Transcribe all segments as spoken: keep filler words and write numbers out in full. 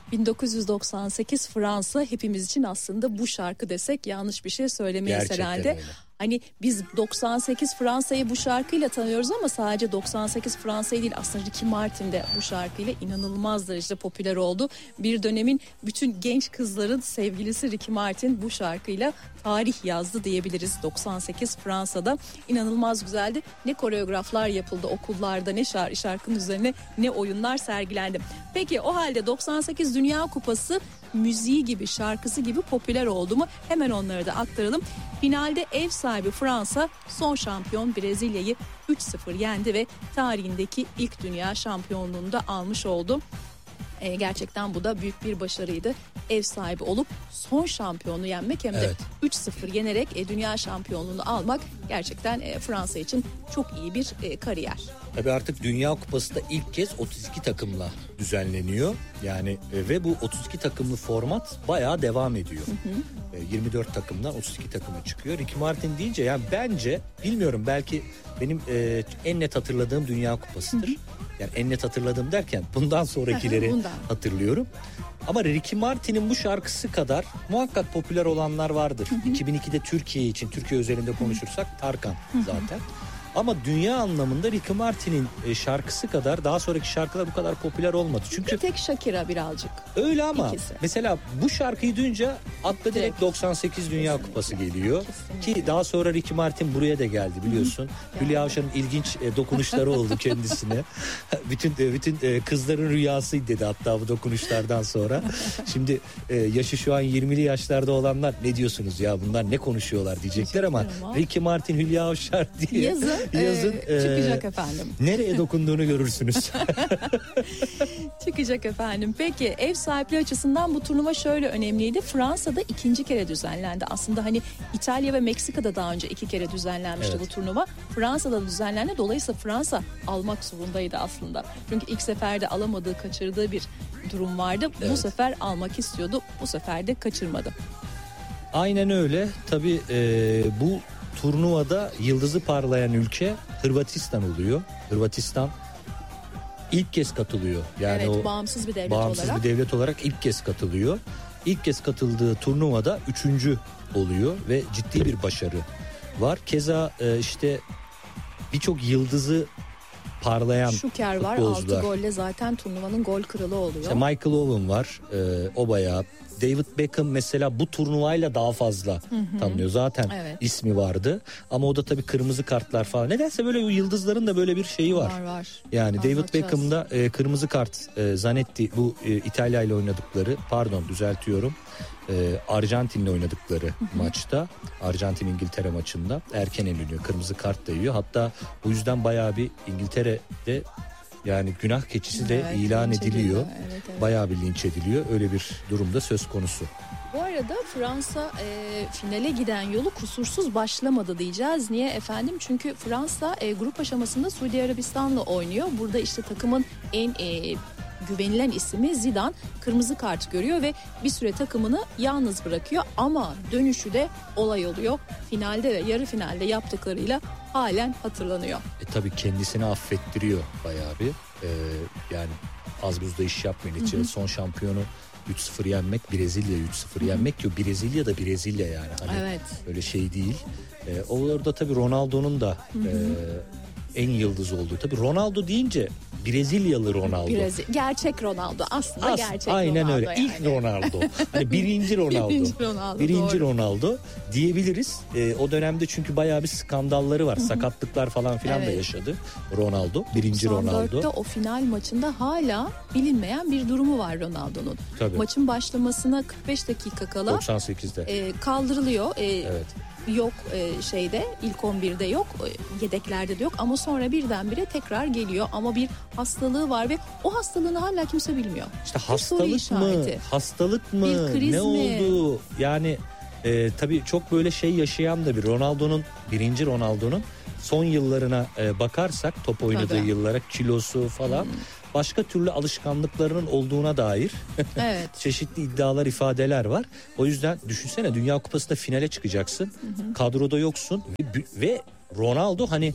bin dokuz yüz doksan sekiz Fransa hepimiz için aslında bu şarkı desek yanlış bir şey söylemeyiz Gerçekten herhalde. Öyle. Hani biz doksan sekiz Fransa'yı bu şarkıyla tanıyoruz ama sadece doksan sekiz Fransa'yı değil, aslında Ricky Martin de bu şarkıyla inanılmaz derecede popüler oldu. Bir dönemin bütün genç kızların sevgilisi Ricky Martin bu şarkıyla tarih yazdı diyebiliriz. doksan sekiz Fransa'da inanılmaz güzeldi. Ne koreograflar yapıldı okullarda, ne şarkı, şarkının üzerine ne oyunlar sergilendi. Peki o halde doksan sekiz Dünya Kupası müziği gibi, şarkısı gibi popüler oldu mu? Hemen onları da aktaralım. Finalde ev sahibi Fransa son şampiyon Brezilya'yı üç sıfır yendi ve tarihindeki ilk dünya şampiyonluğunu da almış oldu. E, gerçekten bu da büyük bir başarıydı. Ev sahibi olup son şampiyonu yenmek, hem de evet. üç sıfır yenerek e, dünya şampiyonluğunu almak gerçekten e, Fransa için çok iyi bir e, kariyer. Tabii artık Dünya Kupası da ilk kez otuz iki takımla düzenleniyor. Yani e, ve bu otuz iki takımlı format bayağı devam ediyor. Hı hı. E, yirmi dört takımdan otuz iki takıma çıkıyor. Ricky Martin deyince yani bence, bilmiyorum, belki benim e, en net hatırladığım Dünya Kupasıdır. Hı hı. Yani en net hatırladığım derken bundan sonrakileri bundan. hatırlıyorum. Ama Ricky Martin'in bu şarkısı kadar muhakkak popüler olanlar vardır. Hı hı. iki bin ikide Türkiye için, Türkiye özelinde konuşursak Tarkan zaten. Ama dünya anlamında Ricky Martin'in şarkısı kadar daha sonraki şarkılar bu kadar popüler olmadı. Çünkü bir tek Shakira birazcık. Öyle ama İkisi. Mesela bu şarkıyı duyunca akla direkt doksan sekiz Dünya Kesinlikle. Kupası geliyor. Kesinlikle. Ki daha sonra Ricky Martin buraya da geldi biliyorsun. Hı-hı. Hülya Avşar'ın ilginç dokunuşları oldu kendisine. bütün bütün kızların rüyasıydı dedi hatta bu dokunuşlardan sonra. Şimdi yaşı şu an yirmili yaşlarda olanlar ne diyorsunuz ya, bunlar ne konuşuyorlar diyecekler ama, ama Ricky Martin, Hülya Avşar diye yazın, yazın e, çıkacak e, efendim. Nereye dokunduğunu görürsünüz. Çıkacak efendim. Peki ev sahipliği açısından bu turnuva şöyle önemliydi. Fransa'da ikinci kere düzenlendi. Aslında hani İtalya ve Meksika'da daha önce iki kere düzenlenmişti evet. bu turnuva. Fransa'da düzenlendi. Dolayısıyla Fransa almak zorundaydı aslında. Çünkü ilk seferde alamadığı, kaçırdığı bir durum vardı. Evet. Bu sefer almak istiyordu. Bu sefer de kaçırmadı. Aynen öyle. Tabii e, bu turnuvada yıldızı parlayan ülke Hırvatistan oluyor. Hırvatistan ilk kez katılıyor. Yani evet, o bağımsız bir devlet bağımsız olarak. bir devlet olarak ilk kez katılıyor. İlk kez katıldığı turnuvada üçüncü oluyor ve ciddi bir başarı var. Keza işte birçok yıldızı parlayan Şuker var, altı golle zaten turnuvanın gol kralı oluyor. İşte Michael Owen var, e, o bayağı. David Beckham mesela bu turnuvayla daha fazla hı hı. tanınıyor. Zaten evet. ismi vardı. Ama o da tabii kırmızı kartlar falan. Nedense böyle yıldızların da böyle bir şeyi var. Var var. Yani Anlatacağız. David Beckham'da e, kırmızı kart e, Zanetti, bu e, İtalya ile oynadıkları, pardon düzeltiyorum. E, Arjantin'le oynadıkları hı hı. maçta, Arjantin İngiltere maçında erken eleniyor. Kırmızı kart da yiyor. Hatta bu yüzden bayağı bir İngiltere'de yani günah keçisi de evet, ilan ediliyor. Evet, evet. Bayağı bir linç ediliyor. Öyle bir durumda söz konusu. Bu arada Fransa e, finale giden yolu kusursuz başlamadı diyeceğiz. Niye efendim? Çünkü Fransa e, grup aşamasında Suudi Arabistan'la oynuyor. Burada işte takımın en e, güvenilen ismi Zidane kırmızı kart görüyor ve bir süre takımını yalnız bırakıyor. Ama dönüşü de olay oluyor. Finalde ve yarı finalde yaptıklarıyla halen hatırlanıyor. E tabii kendisini affettiriyor bayağı bir. Ee, yani az buzda iş yapmayın. Hı hı. Son şampiyonu üç sıfır yenmek, Brezilya'yı üç sıfır yenmek ki Brezilya da Brezilya yani. Hani evet. öyle şey değil. Ee, orada tabii Ronaldo'nun da hı hı. E, en yıldız olduğu. Tabii Ronaldo deyince Brezilyalı Ronaldo. Brezilya, gerçek Ronaldo aslında As, gerçek aynen Ronaldo. Aynen öyle. Yani. İlk Ronaldo. Hani birinci Ronaldo. birinci Ronaldo. Birinci Ronaldo diyebiliriz. Ee, o dönemde çünkü bayağı bir skandalları var. Hı-hı. Sakatlıklar falan filan evet. da yaşadı Ronaldo. Birinci Ronaldo. doksan dörtte o final maçında hala bilinmeyen bir durumu var Ronaldo'nun. Tabii. Maçın başlamasına kırk beş dakika kala doksan sekizde E, kaldırılıyor. E, evet. Yok e, şeyde ilk on birde yok, yedeklerde de yok ama sonra birdenbire tekrar geliyor ama bir hastalığı var ve o hastalığını hala kimse bilmiyor. İşte hastalık mı, hastalık mı, bir kriz ne mi? oldu yani e, tabii çok böyle şey yaşayan da bir Ronaldo'nun, birinci Ronaldo'nun son yıllarına e, bakarsak top oynadığı tabii. yıllara, kilosu falan hmm. başka türlü alışkanlıklarının olduğuna dair evet. çeşitli iddialar, ifadeler var. O yüzden düşünsene Dünya Kupası'nda finale çıkacaksın. Hı hı. Kadroda yoksun ve, ve Ronaldo hani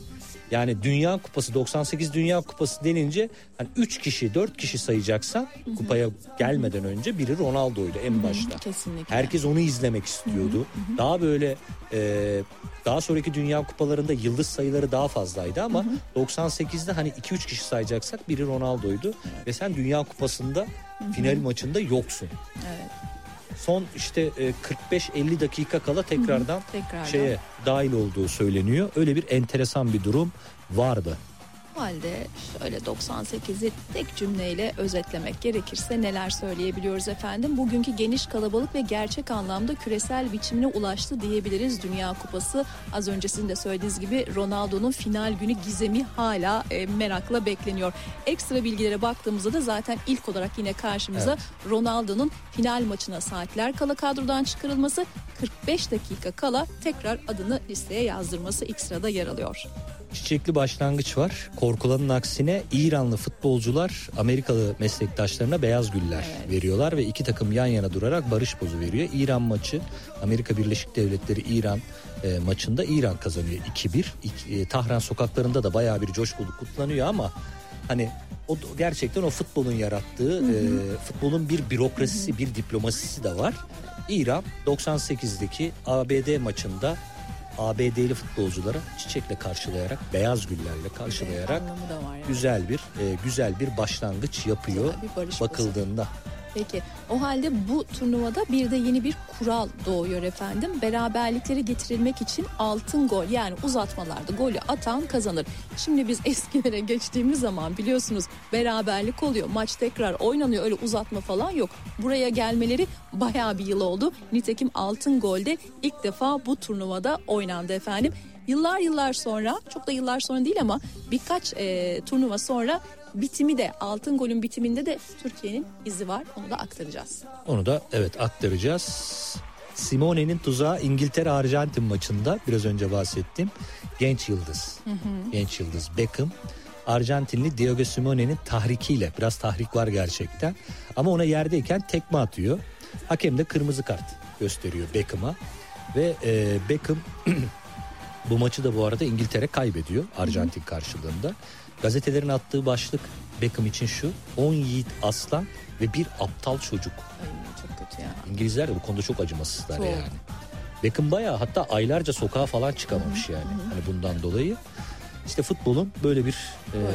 Yani Dünya Kupası, doksan sekiz Dünya Kupası denince hani üç kişi dört kişi sayacaksan hı hı. kupaya gelmeden önce biri Ronaldo'ydu en başta. Hı hı, kesinlikle. Herkes onu izlemek istiyordu. Hı hı. Daha böyle e, daha sonraki Dünya Kupalarında yıldız sayıları daha fazlaydı ama hı hı. doksan sekizde hani iki üç kişi sayacaksak biri Ronaldo'ydu. Evet. Ve sen Dünya Kupası'nda hı hı. final maçında yoksun. Evet. Son işte kırk beş elli dakika kala tekrardan, hı hı, tekrardan şeye dahil olduğu söyleniyor. Öyle bir enteresan bir durum vardı. O halde şöyle doksan sekizi tek cümleyle özetlemek gerekirse neler söyleyebiliyoruz efendim? Bugünkü geniş, kalabalık ve gerçek anlamda küresel biçimine ulaştı diyebiliriz Dünya Kupası. Az önce sizin de söylediğiniz gibi Ronaldo'nun final günü gizemi hala e, merakla bekleniyor. Ekstra bilgilere baktığımızda da zaten ilk olarak yine karşımıza evet. Ronaldo'nun final maçına saatler kala kadrodan çıkarılması, kırk beş dakika kala tekrar adını listeye yazdırması ilk sırada yer alıyor. Çiçekli başlangıç var. Korkulanın aksine İranlı futbolcular Amerikalı meslektaşlarına beyaz güller evet. veriyorlar ve iki takım yan yana durarak barış pozu veriyor. İran maçı, Amerika Birleşik Devletleri İran e, maçında İran kazanıyor iki bir. E, Tahran sokaklarında da bayağı bir coşkulu kutlanıyor ama hani o gerçekten o futbolun yarattığı, hı hı. E, futbolun bir bürokrasisi, hı hı. bir diplomasisi de var. İran doksan sekizdeki A B D maçında A B D'li futbolculara çiçekle karşılayarak, beyaz güllerle karşılayarak yani. güzel bir e, güzel bir başlangıç yapıyor bakıldığında. Peki o halde bu turnuvada bir de yeni bir kural doğuyor efendim. Beraberlikleri getirilmek için altın gol, yani uzatmalarda golü atan kazanır. Şimdi biz eskilere geçtiğimiz zaman biliyorsunuz beraberlik oluyor. Maç tekrar oynanıyor, öyle uzatma falan yok. Buraya gelmeleri bayağı bir yıl oldu. Nitekim altın golde ilk defa bu turnuvada oynandı efendim. Yıllar yıllar sonra, çok da yıllar sonra değil ama birkaç e, turnuva sonra bitimi de, altın golün bitiminde de Türkiye'nin izi var. Onu da aktaracağız. Onu da evet aktaracağız. Simone'nin tuzağı İngiltere-Arjantin maçında biraz önce bahsettim. Genç yıldız. Hı hı. Genç yıldız Beckham. Arjantinli Diego Simone'nin tahrikiyle, biraz tahrik var gerçekten. Ama ona yerdeyken tekme atıyor. Hakem de kırmızı kart gösteriyor Beckham'a. Ve e, Beckham bu maçı da bu arada İngiltere kaybediyor Arjantin hı hı. karşılığında. Gazetelerin attığı başlık Beckham için şu: on yiğit aslan ve bir aptal çocuk. Ay, çok kötü ya. İngilizler de bu konuda çok acımasızlar çok. yani. Beckham bayağı, hatta aylarca sokağa falan çıkamamış hı hı. yani. Hı hı. Hani bundan dolayı işte futbolun böyle bir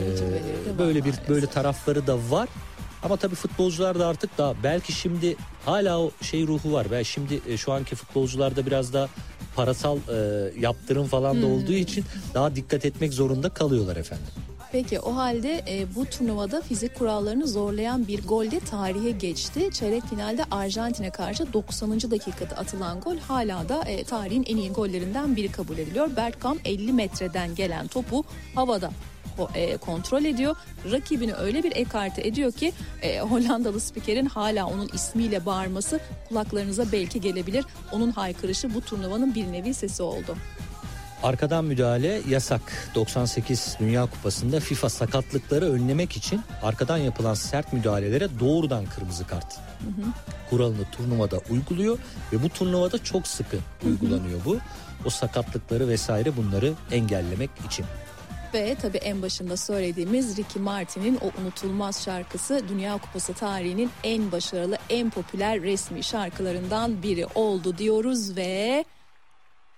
e, böyle bir böyle tarafları da var. Ama tabii futbolcular da artık da belki şimdi hala o şey ruhu var. Belki şimdi e, şu anki futbolcularda biraz da parasal e, yaptırım falan da hmm. olduğu için daha dikkat etmek zorunda kalıyorlar efendim. Peki o halde e, bu turnuvada fizik kurallarını zorlayan bir gol de tarihe geçti. Çeyrek finalde Arjantin'e karşı doksanıncı dakikada atılan gol hala da e, tarihin en iyi gollerinden biri kabul ediliyor. Bergkamp elli metreden gelen topu havada e, kontrol ediyor. Rakibini öyle bir ekarte ediyor ki e, Hollandalı spikerin hala onun ismiyle bağırması kulaklarınıza belki gelebilir. Onun haykırışı bu turnuvanın bir nevi sesi oldu. Arkadan müdahale yasak. doksan sekiz Dünya Kupası'nda FIFA sakatlıkları önlemek için arkadan yapılan sert müdahalelere doğrudan kırmızı kart hı hı. kuralını turnuvada uyguluyor ve bu turnuvada çok sıkı hı hı. uygulanıyor bu. O sakatlıkları vesaire, bunları engellemek için. Ve tabii en başında söylediğimiz Ricky Martin'in o unutulmaz şarkısı Dünya Kupası tarihinin en başarılı, en popüler resmi şarkılarından biri oldu diyoruz ve